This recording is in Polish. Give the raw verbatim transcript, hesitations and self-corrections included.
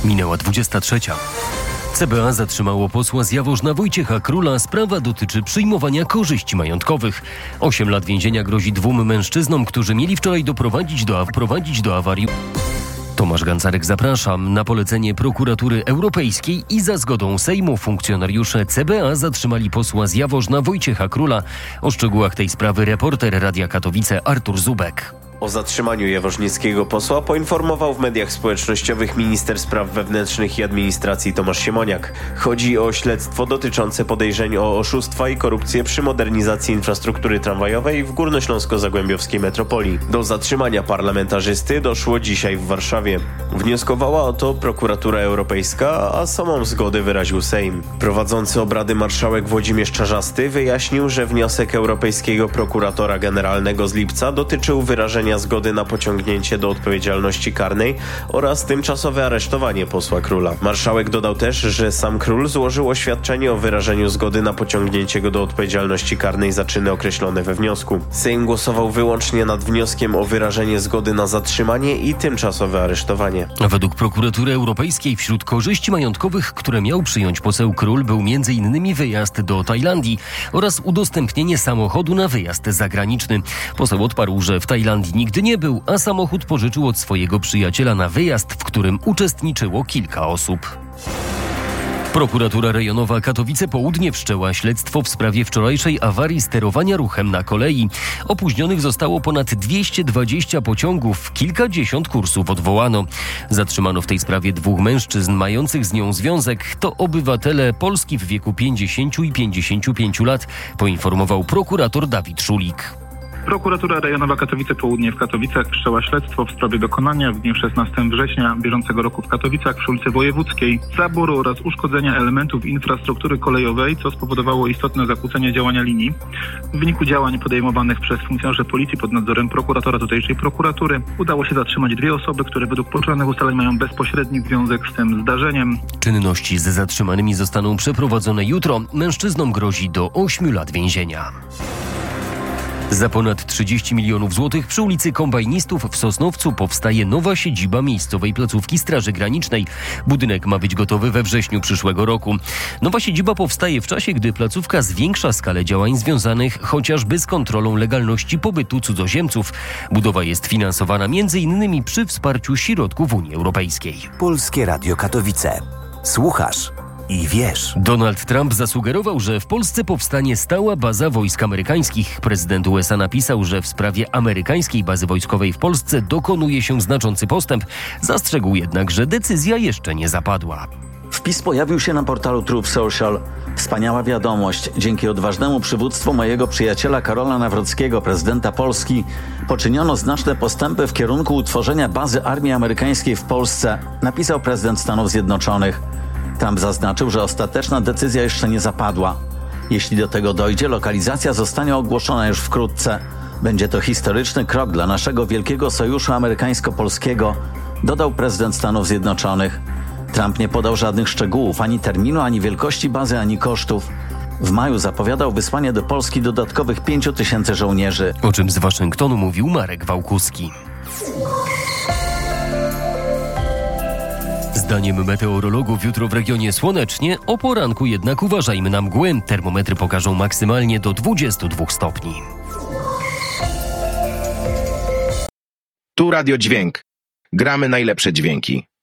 Minęła dwudziesta trzecia. C B A zatrzymało posła z Jaworzna Wojciecha Króla. Sprawa dotyczy przyjmowania korzyści majątkowych. Osiem lat więzienia grozi dwóm mężczyznom, którzy mieli wczoraj doprowadzić do, prowadzić do awarii. Tomasz Gancarek, zapraszam. Na polecenie Prokuratury Europejskiej i za zgodą Sejmu funkcjonariusze C B A zatrzymali posła z Jaworzna Wojciecha Króla. O szczegółach tej sprawy reporter Radia Katowice Artur Zubek. O zatrzymaniu jaworznickiego posła poinformował w mediach społecznościowych minister spraw wewnętrznych i administracji Tomasz Siemoniak. Chodzi o śledztwo dotyczące podejrzeń o oszustwa i korupcję przy modernizacji infrastruktury tramwajowej w górnośląsko-zagłębiowskiej metropolii. Do zatrzymania parlamentarzysty doszło dzisiaj w Warszawie. Wnioskowała o to Prokuratura Europejska, a samą zgodę wyraził Sejm. Prowadzący obrady marszałek Włodzimierz Czarzasty wyjaśnił, że wniosek europejskiego prokuratora generalnego z lipca dotyczył wyrażenia zgody na pociągnięcie do odpowiedzialności karnej oraz tymczasowe aresztowanie posła Króla. Marszałek dodał też, że sam Król złożył oświadczenie o wyrażeniu zgody na pociągnięcie go do odpowiedzialności karnej za czyny określone we wniosku. Sejm głosował wyłącznie nad wnioskiem o wyrażenie zgody na zatrzymanie i tymczasowe aresztowanie. Według Prokuratury Europejskiej wśród korzyści majątkowych, które miał przyjąć poseł Król, był między innymi wyjazd do Tajlandii oraz udostępnienie samochodu na wyjazd zagraniczny. Poseł odparł, że w Tajlandii nigdy nie był, a samochód pożyczył od swojego przyjaciela na wyjazd, w którym uczestniczyło kilka osób. Prokuratura Rejonowa Katowice Południe wszczęła śledztwo w sprawie wczorajszej awarii sterowania ruchem na kolei. Opóźnionych zostało ponad dwieście dwadzieścia pociągów, kilkadziesiąt kursów odwołano. Zatrzymano w tej sprawie dwóch mężczyzn mających z nią związek. To obywatele Polski w wieku pięćdziesięciu i pięćdziesięciu pięciu lat, poinformował prokurator Dawid Szulik. Prokuratura Rejonowa Katowice Południe w Katowicach wszczęła śledztwo w sprawie dokonania w dniu szesnastego września bieżącego roku w Katowicach przy ulicy Wojewódzkiej zaboru oraz uszkodzenia elementów infrastruktury kolejowej, co spowodowało istotne zakłócenie działania linii. W wyniku działań podejmowanych przez funkcjonariuszy policji pod nadzorem prokuratora tutejszej prokuratury udało się zatrzymać dwie osoby, które według poczynanych ustaleń mają bezpośredni związek z tym zdarzeniem. Czynności z zatrzymanymi zostaną przeprowadzone jutro. Mężczyznom grozi do ośmiu lat więzienia. Za ponad trzydzieści milionów złotych przy ulicy Kombajnistów w Sosnowcu powstaje nowa siedziba miejscowej placówki Straży Granicznej. Budynek ma być gotowy we wrześniu przyszłego roku. Nowa siedziba powstaje w czasie, gdy placówka zwiększa skalę działań związanych chociażby z kontrolą legalności pobytu cudzoziemców. Budowa jest finansowana między innymi przy wsparciu środków Unii Europejskiej. Polskie Radio Katowice. Słuchasz i wiesz. Donald Trump zasugerował, że w Polsce powstanie stała baza wojsk amerykańskich. Prezydent U S A napisał, że w sprawie amerykańskiej bazy wojskowej w Polsce dokonuje się znaczący postęp. Zastrzegł jednak, że decyzja jeszcze nie zapadła. Wpis pojawił się na portalu Truth Social. Wspaniała wiadomość. Dzięki odważnemu przywództwu mojego przyjaciela Karola Nawrockiego, prezydenta Polski, poczyniono znaczne postępy w kierunku utworzenia bazy armii amerykańskiej w Polsce, napisał prezydent Stanów Zjednoczonych. Trump zaznaczył, że ostateczna decyzja jeszcze nie zapadła. Jeśli do tego dojdzie, lokalizacja zostanie ogłoszona już wkrótce. Będzie to historyczny krok dla naszego wielkiego sojuszu amerykańsko-polskiego, dodał prezydent Stanów Zjednoczonych. Trump nie podał żadnych szczegółów, ani terminu, ani wielkości bazy, ani kosztów. W maju zapowiadał wysłanie do Polski dodatkowych pięciu tysięcy żołnierzy. O czym z Waszyngtonu mówił Marek Wałkuski. Zdaniem meteorologów jutro w regionie słonecznie, o poranku jednak uważajmy na mgły. Termometry pokażą maksymalnie do dwudziestu dwóch stopni. Tu Radio Dźwięk. Gramy najlepsze dźwięki.